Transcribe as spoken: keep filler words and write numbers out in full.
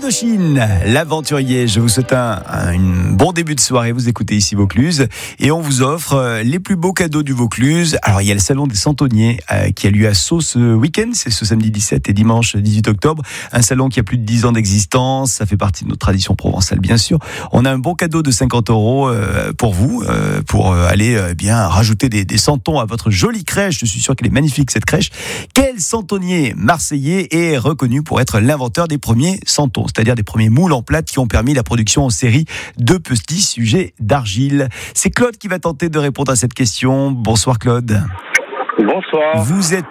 Indochine, l'aventurier. Je vous souhaite un, un une bon début de soirée. Vous écoutez ici Vaucluse et on vous offre les plus beaux cadeaux du Vaucluse. Alors, il y a le salon des Centonniers euh, qui a lieu à Sceaux ce week-end. C'est ce samedi dix-sept et dimanche dix-huit octobre. Un salon qui a plus de dix ans d'existence. Ça fait partie de notre tradition provençale, bien sûr. On a un bon cadeau de cinquante euros euh, pour vous, euh, pour euh, aller euh, bien rajouter des, des santons à votre jolie crèche. Je suis sûr qu'elle est magnifique, cette crèche. Quel centonnier marseillais est reconnu pour être l'inventeur des premiers santons, c'est-à-dire des premiers moules en plâtre qui ont permis la production en série de petits sujets d'argile. C'est Claude qui va tenter de répondre à cette question. Bonsoir Claude. Bonsoir. Vous êtes